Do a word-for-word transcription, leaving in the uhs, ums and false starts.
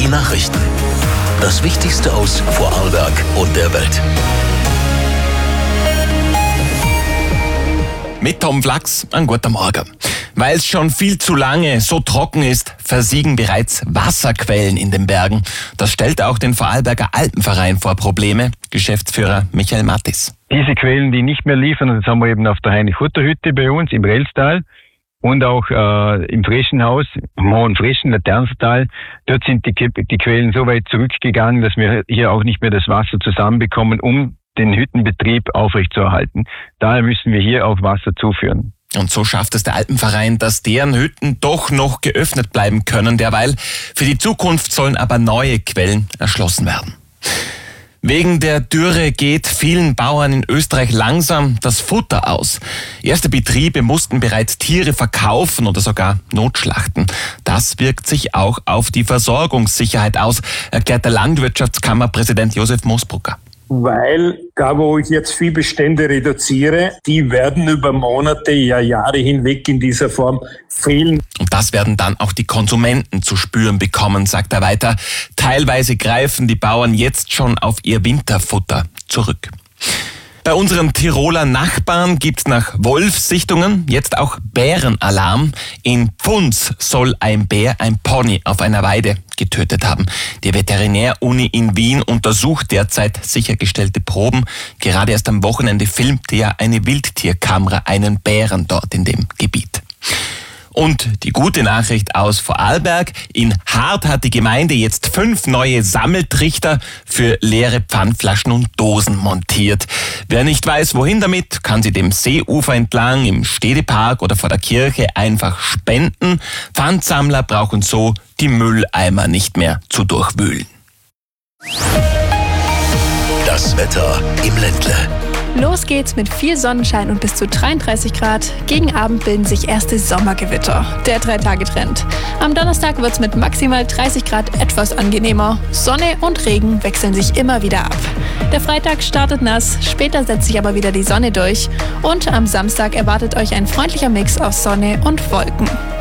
Die Nachrichten. Das Wichtigste aus Vorarlberg und der Welt. Mit Tom Flachs, einen guten Morgen. Weil es schon viel zu lange so trocken ist, versiegen bereits Wasserquellen in den Bergen. Das stellt auch den Vorarlberger Alpenverein vor Probleme. Geschäftsführer Michael Mattis. Diese Quellen, die nicht mehr liefern, das haben wir eben auf der Heine-Futter-Hütte bei uns im Relstal und auch äh, im Freschenhaus, im Hohen Freschen, Laternental. Dort sind die, die Quellen so weit zurückgegangen, dass wir hier auch nicht mehr das Wasser zusammenbekommen, um den Hüttenbetrieb aufrechtzuerhalten. Daher müssen wir hier auch Wasser zuführen. Und so schafft es der Alpenverein, dass deren Hütten doch noch geöffnet bleiben können. Derweil für die Zukunft sollen aber neue Quellen erschlossen werden. Wegen der Dürre geht vielen Bauern in Österreich langsam das Futter aus. Erste Betriebe mussten bereits Tiere verkaufen oder sogar notschlachten. Das wirkt sich auch auf die Versorgungssicherheit aus, erklärt der Landwirtschaftskammerpräsident Josef Moosbrucker. Weil da, wo ich jetzt Viehbestände reduziere, die werden über Monate, ja Jahre hinweg in dieser Form fehlen. Und das werden dann auch die Konsumenten zu spüren bekommen, sagt er weiter. Teilweise greifen die Bauern jetzt schon auf ihr Winterfutter zurück. Bei unseren Tiroler Nachbarn gibt's nach Wolfssichtungen jetzt auch Bärenalarm. In Pfunds soll ein Bär ein Pony auf einer Weide getötet haben. Die Veterinäruni in Wien untersucht derzeit sichergestellte Proben. Gerade erst am Wochenende filmte ja eine Wildtierkamera einen Bären dort in dem Gebiet. Und die gute Nachricht aus Vorarlberg: In Hart hat die Gemeinde jetzt fünf neue Sammeltrichter für leere Pfandflaschen und Dosen montiert. Wer nicht weiß, wohin damit, kann sie dem Seeufer entlang, im Städtepark oder vor der Kirche einfach spenden. Pfandsammler brauchen so die Mülleimer nicht mehr zu durchwühlen. Das Wetter im Ländle. Los geht's mit viel Sonnenschein und bis zu dreiunddreißig Grad. Gegen Abend bilden sich erste Sommergewitter. Der Drei-Tage-Trend. Am Donnerstag wird's mit maximal dreißig Grad etwas angenehmer. Sonne und Regen wechseln sich immer wieder ab. Der Freitag startet nass, später setzt sich aber wieder die Sonne durch. Und am Samstag erwartet euch ein freundlicher Mix aus Sonne und Wolken.